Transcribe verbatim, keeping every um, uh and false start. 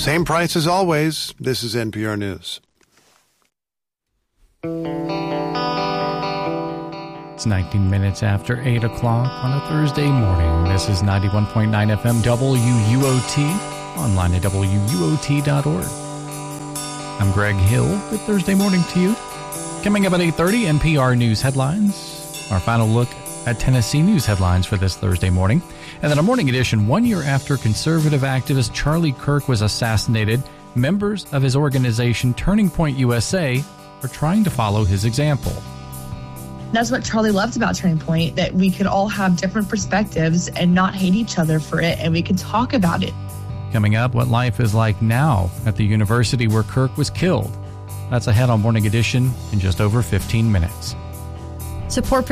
Same price as always. This is N P R News. It's nineteen minutes after eight o'clock on a Thursday morning. This is ninety-one point nine F M W U O T, online at W U O T dot org. I'm Greg Hill. Good Thursday morning to you. Coming up at eight thirty, N P R News headlines. Our final look at Tennessee news headlines for this Thursday morning. And then a morning edition, one year after conservative activist Charlie Kirk was assassinated, members of his organization Turning Point U S A are trying to follow his example. That's what Charlie loved about Turning Point, that we could all have different perspectives and not hate each other for it, and we could talk about it. Coming up, what life is like now at the university where Kirk was killed. That's ahead on Morning Edition in just over fifteen minutes. Support